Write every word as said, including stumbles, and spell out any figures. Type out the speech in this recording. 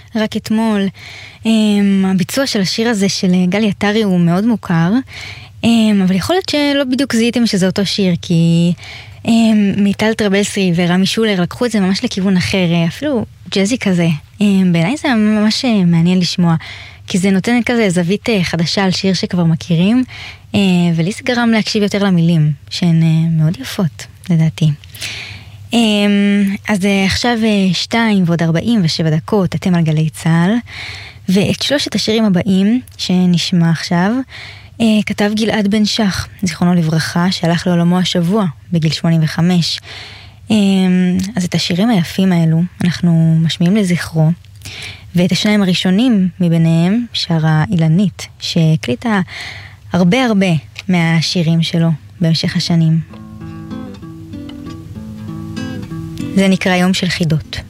רק אתמול. הביצוע של השיר הזה של גלי עטרי הוא מאוד מוכר, אבל יכול להיות שלא בדיוק זיהיתם שזה אותו שיר, כי מיטל טרבלסי ורמי שולר לקחו את זה ממש לכיוון אחר, אפילו ג'זי כזה. בעיניי זה ממש מעניין לשמוע, כי זה נותן כזה זווית חדשה על שיר שכבר מכירים, ולי זה גרם להקשיב יותר למילים, שהן מאוד יפות, לדעתי. אז עכשיו שתיים ועוד ארבעים ושבע דקות, אתם על גלי צהל, ואת שלושת השירים הבאים שנשמע עכשיו, כתב גלעד בן שח, זיכרונו לברכה, שהלך לעולמו השבוע, בגיל שמונים וחמש. אז את השירים היפים האלו אנחנו משמיעים לזכרו, ואת השניים הראשונים מביניהם שרה אילנית, שהקליטה הרבה הרבה מהשירים שלו במשך השנים. זה נקרא יום של חידות.